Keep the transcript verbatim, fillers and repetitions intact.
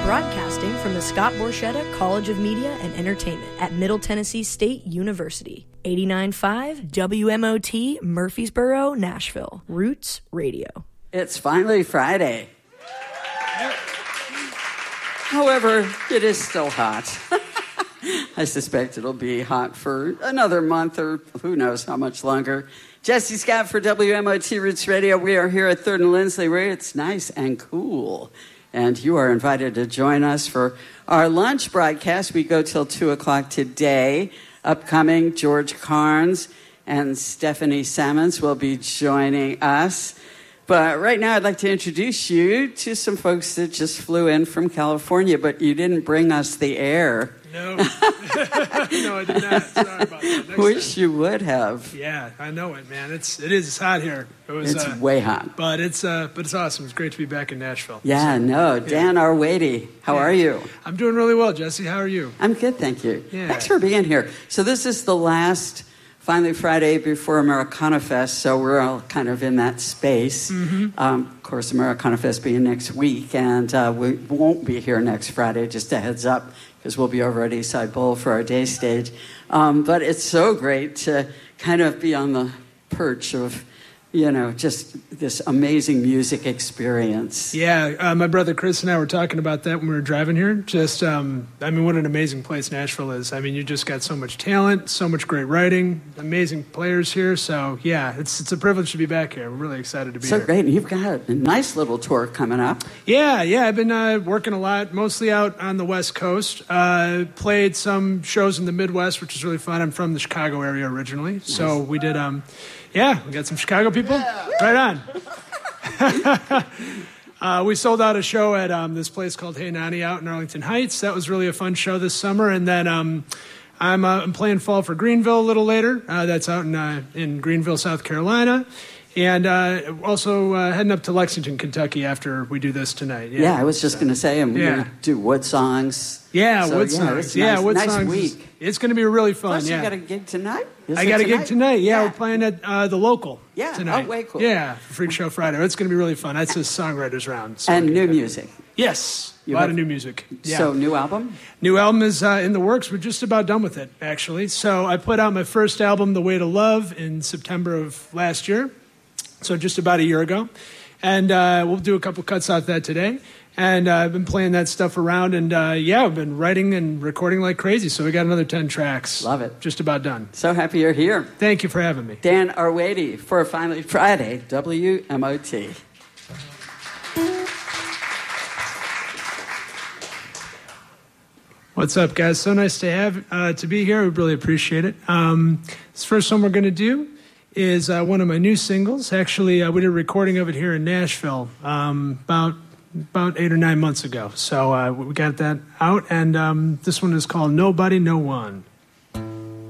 Broadcasting from the Scott Borchetta College of Media and Entertainment at Middle Tennessee State University. eighty-nine point five W M O T, Murfreesboro, Nashville. Roots Radio. It's finally Friday. However, it is still hot. I suspect it'll be hot for another month or who knows how much longer. Jesse Scott for W M O T Roots Radio. We are here at third and Lindsley where it's nice and cool. And you are invited to join us for our lunch broadcast. We go till two o'clock today. Upcoming, George Carnes and Stephanie Sammons will be joining us. But right now, I'd like to introduce you to some folks that just flew in from California, but you didn't bring us the air. No. No, I did not. Sorry about that. Next Wish time. you would have. Yeah, I know it, man. It's it is hot here. It was, it's uh, way hot. But it's uh, but it's awesome. It's great to be back in Nashville. Yeah, so, no. yeah. Dan Arwady, how yeah. are you? I'm doing really well, Jesse. How are you? I'm good, thank you. Yeah. Thanks for being here. So this is the last Finally Friday before Americana Fest, so we're all kind of in that space. Mm-hmm. Um, of course, Americana Fest being next week, and uh, we won't be here next Friday, just a heads up, because we'll be over at Eastside Bowl for our day stage. Um, but it's so great to kind of be on the perch of, you know, just this amazing music experience. Yeah, uh, my brother Chris and I were talking about that when we were driving here. Just, um, I mean, what an amazing place Nashville is. I mean, you just got so much talent, so much great writing, amazing players here. So, yeah, it's it's a privilege to be back here. We're really excited to be so here. So great. And you've got a nice little tour coming up. Yeah, yeah. I've been uh, working a lot, mostly out on the West Coast. Uh, played some shows in the Midwest, which is really fun. I'm from the Chicago area originally. Nice. So we did... Um, Yeah, we got some Chicago people. Yeah. Right on. uh, we sold out a show at um, this place called Hey Nani out in Arlington Heights. That was really a fun show this summer. And then um, I'm, uh, I'm playing fall for Greenville a little later. Uh, that's out in, uh, in Greenville, South Carolina. And uh, also uh, heading up to Lexington, Kentucky after we do this tonight. Yeah, yeah I was just going to say, I'm yeah. going to do Wood Songs. Yeah, so, Wood yeah, Songs. Nice, yeah, Wood nice Songs. week. Is, it's going to be really fun. Plus, yeah. you got a gig tonight? Is I got a tonight? gig tonight. Yeah, yeah, we're playing at uh, the local yeah. tonight. Oh, way cool. Yeah, Freak Show Friday. It's going to be really fun. That's a songwriters round. So and new music. Yes, you a lot have, of new music. Yeah. So, new album? New album is uh, in the works. We're just about done with it, actually. So I put out my first album, The Way to Love, in September of last year. So just about a year ago. And uh, we'll do a couple cuts out that today. And uh, I've been playing that stuff around. And, uh, yeah, I've been writing and recording like crazy. So we got another ten tracks. Love it. Just about done. So happy you're here. Thank you for having me. Dan Arwady for Finally Friday, W M O T. What's up, guys? So nice to have uh, to be here. We really appreciate it. Um, this first one we're going to do is uh, one of my new singles. Actually, uh, we did a recording of it here in Nashville um, about about eight or nine months ago. So uh, we got that out, and um, this one is called Nobody, No One.